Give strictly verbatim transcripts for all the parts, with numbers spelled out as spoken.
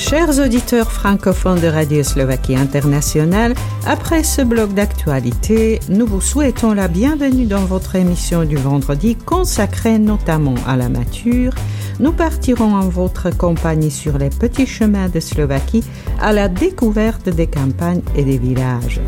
Chers auditeurs francophones de Radio Slovaquie Internationale, après ce bloc d'actualité, nous vous souhaitons la bienvenue dans votre émission du vendredi consacrée notamment à la nature. Nous partirons en votre compagnie sur les petits chemins de Slovaquie à la découverte des campagnes et des villages.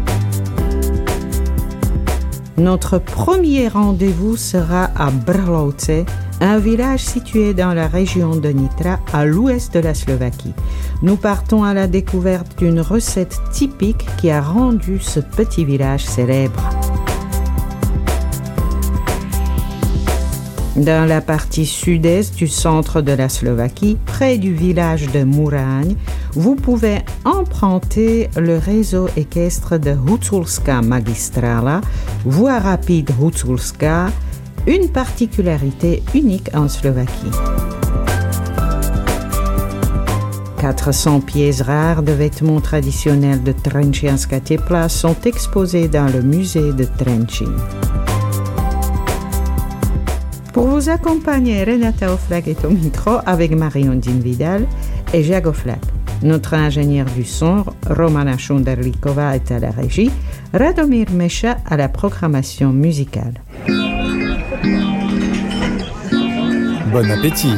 Notre premier rendez-vous sera à Brlovce, un village situé dans la région de Nitra, à l'ouest de la Slovaquie. Nous partons à la découverte d'une recette typique qui a rendu ce petit village célèbre. Dans la partie sud-est du centre de la Slovaquie, près du village de Muraň, vous pouvez emprunter le réseau équestre de Huculská magistrala, voie rapide Huculská, une particularité unique en Slovaquie. quatre cents pièces rares de vêtements traditionnels de Trenčianska tepla sont exposées dans le musée de Trenčín. Pour vous accompagner, Renata Oflak est au micro avec Marie-Ondine Vidal et Jacques Oflak. Notre ingénieur du son, Romana Šunderlíková, est à la régie, Radomír Meša à la programmation musicale. Bon appétit!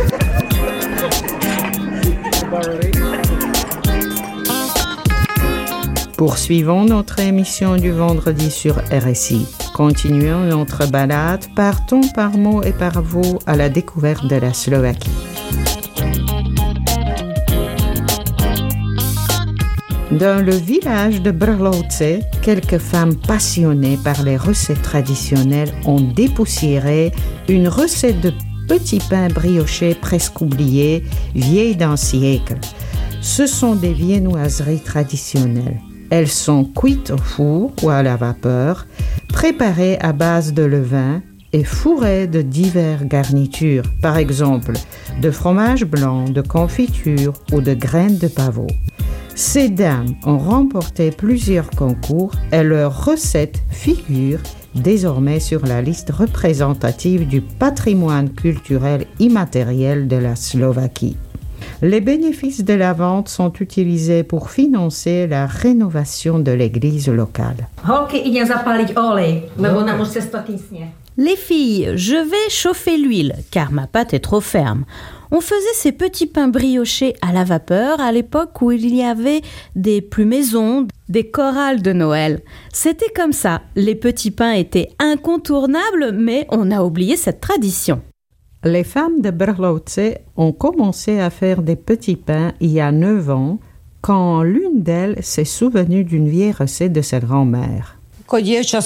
Poursuivons notre émission du vendredi sur R S I. Continuons notre balade, partons par mots et par vous à la découverte de la Slovaquie. Dans le village de Brlovce, quelques femmes passionnées par les recettes traditionnelles ont dépoussiéré une recette de petits pains briochés presque oubliés, vieille d'un siècle. Ce sont des viennoiseries traditionnelles. Elles sont cuites au four ou à la vapeur, préparées à base de levain et fourrées de diverses garnitures, par exemple de fromage blanc, de confiture ou de graines de pavot. Ces dames ont remporté plusieurs concours et leurs recettes figurent désormais sur la liste représentative du patrimoine culturel immatériel de la Slovaquie. Les bénéfices de la vente sont utilisés pour financer la rénovation de l'église locale. Les filles, je vais chauffer l'huile, car ma pâte est trop ferme. On faisait ces petits pains briochés à la vapeur à l'époque où il y avait des plumaisons, des chorales de Noël. C'était comme ça. Les petits pains étaient incontournables, mais on a oublié cette tradition. Les femmes de Brlovce ont commencé à faire des petits pains il y a neuf ans, quand l'une d'elles s'est souvenue d'une vieille recette de sa grand-mère. Quand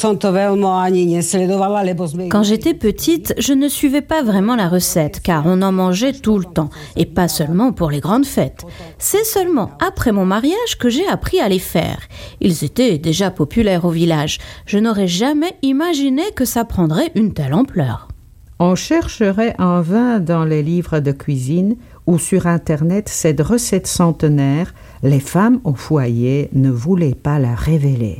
j'étais petite, je ne suivais pas vraiment la recette, car on en mangeait tout le temps, et pas seulement pour les grandes fêtes. C'est seulement après mon mariage que j'ai appris à les faire. Ils étaient déjà populaires au village. Je n'aurais jamais imaginé que ça prendrait une telle ampleur. On chercherait en vain dans les livres de cuisine ou sur Internet cette recette centenaire. Les femmes au foyer ne voulaient pas la révéler.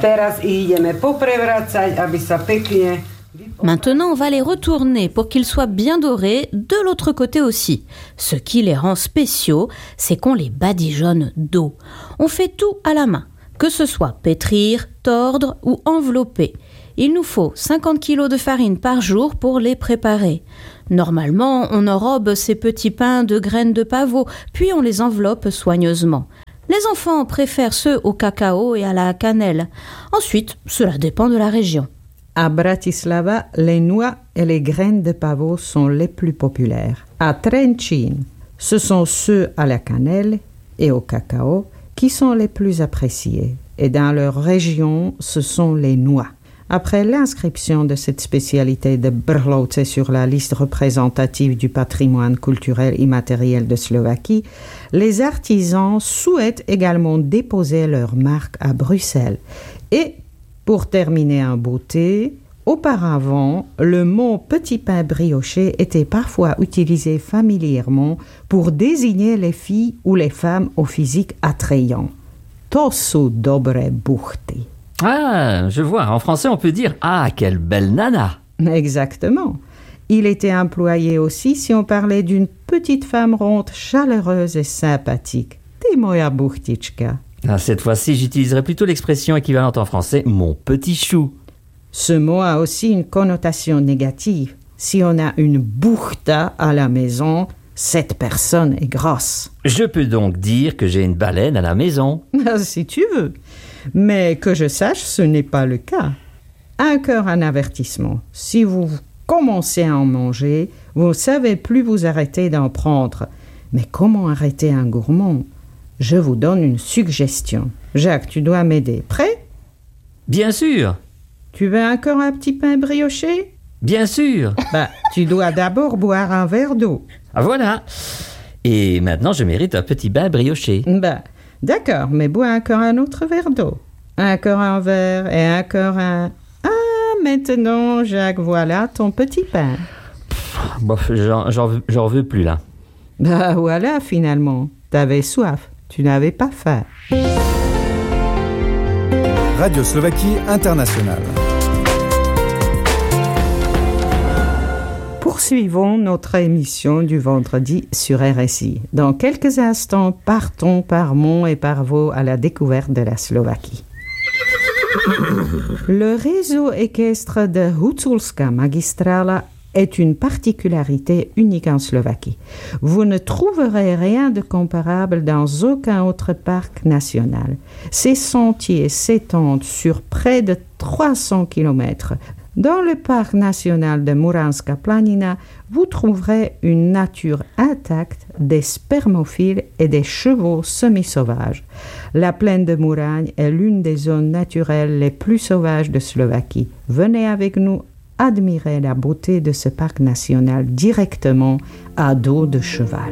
Maintenant, on va les retourner pour qu'ils soient bien dorés de l'autre côté aussi. Ce qui les rend spéciaux, c'est qu'on les badigeonne d'eau. On fait tout à la main, que ce soit pétrir, tordre ou envelopper. Il nous faut cinquante kilos de farine par jour pour les préparer. Normalement, on enrobe ces petits pains de graines de pavot, puis on les enveloppe soigneusement. Les enfants préfèrent ceux au cacao et à la cannelle. Ensuite, cela dépend de la région. À Bratislava, les noix et les graines de pavot sont les plus populaires. À Trenčín, ce sont ceux à la cannelle et au cacao qui sont les plus appréciés. Et dans leur région, ce sont les noix. Après l'inscription de cette spécialité de Brlovce sur la liste représentative du patrimoine culturel immatériel de Slovaquie, les artisans souhaitent également déposer leur marque à Bruxelles. Et pour terminer en beauté, auparavant, le mot petit pain brioché était parfois utilisé familièrement pour désigner les filles ou les femmes au physique attrayant. To sú dobré buchty. Ah, je vois. En français, on peut dire « Ah, quelle belle nana !» Exactement. Il était employé aussi si on parlait d'une petite femme ronde, chaleureuse et sympathique. Ty moja buchtička. Ah, cette fois-ci, j'utiliserai plutôt l'expression équivalente en français « mon petit chou ». Ce mot a aussi une connotation négative. Si on a une buchta à la maison, cette personne est grosse. Je peux donc dire que j'ai une baleine à la maison. Si tu veux. Mais que je sache, ce n'est pas le cas. Encore un avertissement. Si vous commencez à en manger, vous ne savez plus vous arrêter d'en prendre. Mais comment arrêter un gourmand ? Je vous donne une suggestion. Jacques, tu dois m'aider. Prêt ? Bien sûr. Tu veux encore un petit pain brioché ? Bien sûr. Bah, tu dois d'abord boire un verre d'eau. Ah voilà. Et maintenant, je mérite un petit bain brioché. Bah, d'accord, mais bois encore un autre verre d'eau. Encore un verre et encore un... Ah, maintenant, Jacques, voilà ton petit pain. Bof, j'en, j'en, veux, j'en veux plus, là. Bah voilà, finalement. T'avais soif. Tu n'avais pas faim. Radio Slovaquie Internationale. Poursuivons notre émission du vendredi sur R S I. Dans quelques instants, partons par Mont et par Vaux à la découverte de la Slovaquie. Le réseau équestre de Huculska Magistrala est une particularité unique en Slovaquie. Vous ne trouverez rien de comparable dans aucun autre parc national. Ces sentiers s'étendent sur près de trois cents kilomètres. Dans le parc national de Muranska Planina, vous trouverez une nature intacte des spermophiles et des chevaux semi-sauvages. La plaine de Muraň est l'une des zones naturelles les plus sauvages de Slovaquie. Venez avec nous admirer la beauté de ce parc national directement à dos de cheval.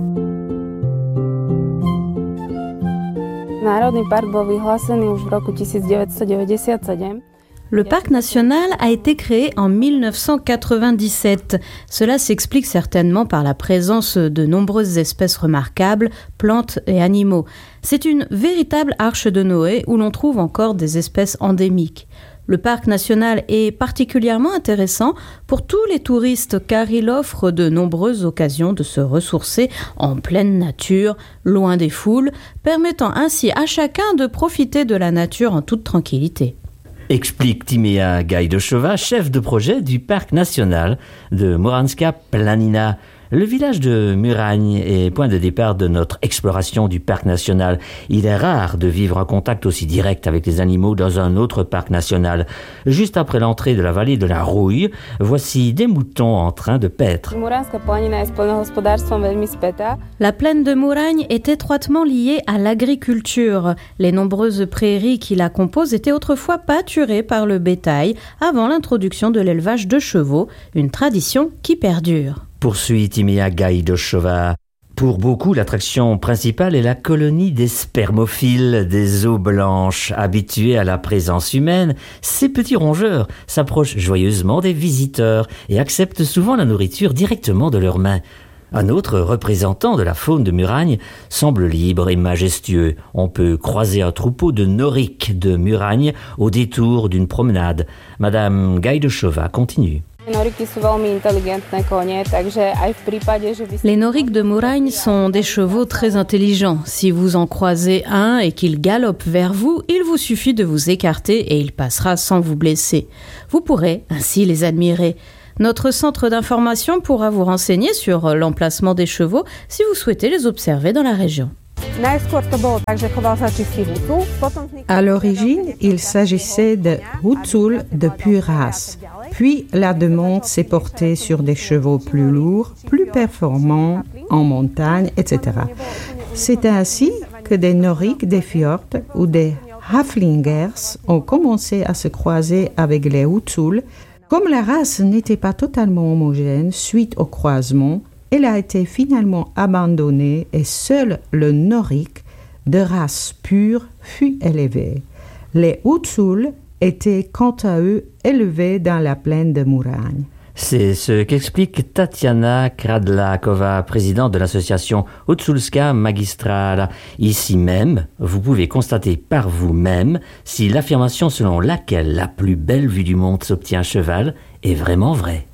Národný park bol vyhlásený už v roku devätnásťstodeväťdesiatsedem. Le parc national a été créé en dix-neuf cent quatre-vingt-dix-sept. Cela s'explique certainement par la présence de nombreuses espèces remarquables, plantes et animaux. C'est une véritable arche de Noé où l'on trouve encore des espèces endémiques. Le parc national est particulièrement intéressant pour tous les touristes car il offre de nombreuses occasions de se ressourcer en pleine nature, loin des foules, permettant ainsi à chacun de profiter de la nature en toute tranquillité. Explique Timea Gajdošová, chef de projet du parc national de Muranska Planina. Le village de Muraň est point de départ de notre exploration du parc national. Il est rare de vivre en contact aussi direct avec les animaux dans un autre parc national. Juste après l'entrée de la vallée de la Rouille, voici des moutons en train de paître. La plaine de Muraň est étroitement liée à l'agriculture. Les nombreuses prairies qui la composent étaient autrefois pâturées par le bétail avant l'introduction de l'élevage de chevaux, une tradition qui perdure. Poursuit Timea Gajdošová. Pour beaucoup, l'attraction principale est la colonie des spermophiles, des eaux blanches. Habitués à la présence humaine, ces petits rongeurs s'approchent joyeusement des visiteurs et acceptent souvent la nourriture directement de leurs mains. Un autre représentant de la faune de Muraň semble libre et majestueux. On peut croiser un troupeau de noriques de Muraň au détour d'une promenade. Madame Gajdošová continue. Les noriques de Muraň sont des chevaux très intelligents. Si vous en croisez un et qu'il galope vers vous, il vous suffit de vous écarter et il passera sans vous blesser. Vous pourrez ainsi les admirer. Notre centre d'information pourra vous renseigner sur l'emplacement des chevaux si vous souhaitez les observer dans la région. À l'origine, il s'agissait de Hucul de pure race. Puis la demande s'est portée sur des chevaux plus lourds, plus performants en montagne, et cetera. C'est ainsi que des noriques des fjords ou des haflingers ont commencé à se croiser avec les Hucul. Comme la race n'était pas totalement homogène suite au croisement, elle a été finalement abandonnée et seul le norique de race pure fut élevé. Les Hucul étaient quant à eux élevés dans la plaine de Muraň. C'est ce qu'explique Tatiana Kradlakova, présidente de l'association Hutsulska Magistrala. Ici même, vous pouvez constater par vous-même si l'affirmation selon laquelle la plus belle vue du monde s'obtient à cheval est vraiment vraie.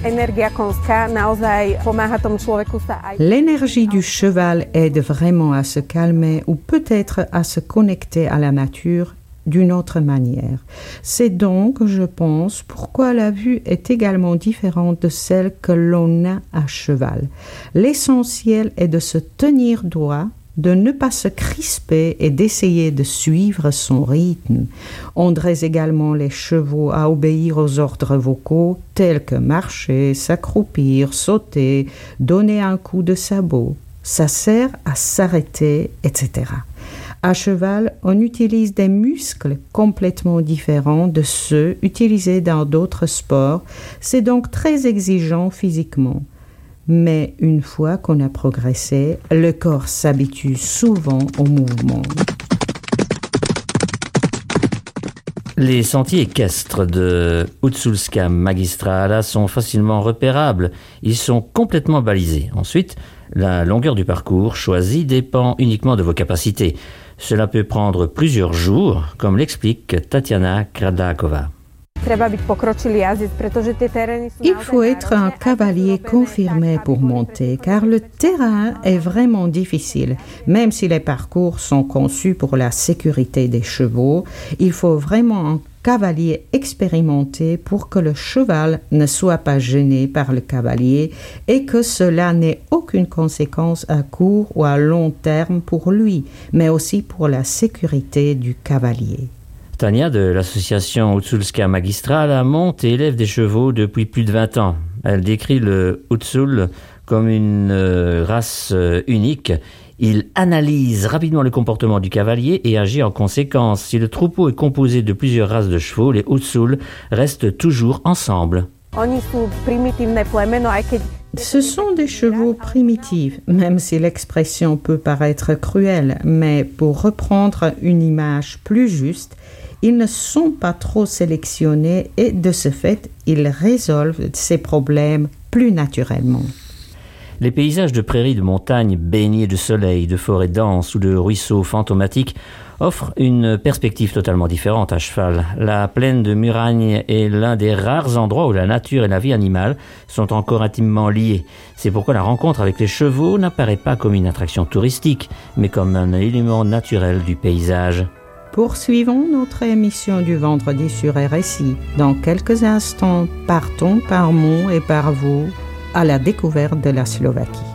L'énergie du cheval aide vraiment à se calmer ou peut-être à se connecter à la nature d'une autre manière. C'est donc, je pense, pourquoi la vue est également différente de celle que l'on a à cheval. L'essentiel est de se tenir droit, de ne pas se crisper et d'essayer de suivre son rythme. On dresse également les chevaux à obéir aux ordres vocaux tels que marcher, s'accroupir, sauter, donner un coup de sabot. Ça sert à s'arrêter, et cetera. À cheval, on utilise des muscles complètement différents de ceux utilisés dans d'autres sports. C'est donc très exigeant physiquement. Mais une fois qu'on a progressé, le corps s'habitue souvent au mouvement. Les sentiers équestres de Hutsulska Magistrala sont facilement repérables. Ils sont complètement balisés. Ensuite, la longueur du parcours choisi dépend uniquement de vos capacités. Cela peut prendre plusieurs jours, comme l'explique Tatiana Kradlakova. Il faut être un cavalier confirmé pour monter, car le terrain est vraiment difficile. Même si les parcours sont conçus pour la sécurité des chevaux, il faut vraiment un cavalier expérimenté pour que le cheval ne soit pas gêné par le cavalier et que cela n'ait aucune conséquence à court ou à long terme pour lui, mais aussi pour la sécurité du cavalier. Tania de l'association Hutsulska Magistrala monte et élève des chevaux depuis plus de vingt ans. Elle décrit le Hutsul comme une euh, race euh, unique. Il analyse rapidement le comportement du cavalier et agit en conséquence. Si le troupeau est composé de plusieurs races de chevaux, les Hutsul restent toujours ensemble. Ce sont des chevaux primitifs, même si l'expression peut paraître cruelle, mais pour reprendre une image plus juste, ils ne sont pas trop sélectionnés et de ce fait, ils résolvent ces problèmes plus naturellement. Les paysages de prairies de montagne baignés de soleil, de forêts denses ou de ruisseaux fantomatiques offrent une perspective totalement différente à cheval. La plaine de Muragne est l'un des rares endroits où la nature et la vie animale sont encore intimement liées. C'est pourquoi la rencontre avec les chevaux n'apparaît pas comme une attraction touristique, mais comme un élément naturel du paysage. Poursuivons notre émission du vendredi sur R S I. Dans quelques instants, partons par Mont et par vous à la découverte de la Slovaquie.